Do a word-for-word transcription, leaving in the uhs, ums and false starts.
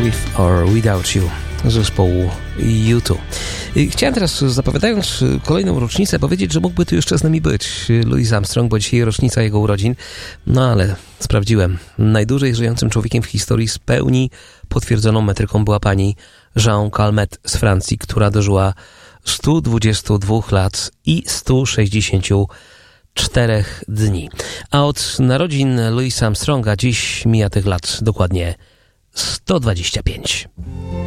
With or Without You zespołu U dwa. Chciałem teraz, zapowiadając kolejną rocznicę, powiedzieć, że mógłby tu jeszcze z nami być Louis Armstrong, bo dzisiaj rocznica jego urodzin. No ale sprawdziłem. Najdłużej żyjącym człowiekiem w historii z pełni potwierdzoną metryką była pani Jeanne Calment z Francji, która dożyła stu dwudziestu dwóch lat i stu sześćdziesięciu czterech dni. A od narodzin Louisa Armstronga dziś mija tych lat dokładnie sto dwadzieścia pięć.